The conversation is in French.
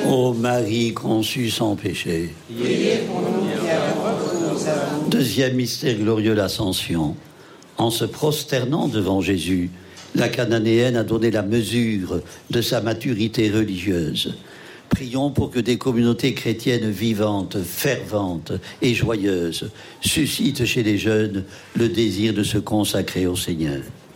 Ô Marie conçue sans péché. Priez pour nous qui avons nous avons. Deuxième mystère glorieux, l'Ascension. En se prosternant devant Jésus, la Cananéenne a donné la mesure de sa maturité religieuse. Prions pour que des communautés chrétiennes vivantes, ferventes et joyeuses suscitent chez les jeunes le désir de se consacrer au Seigneur.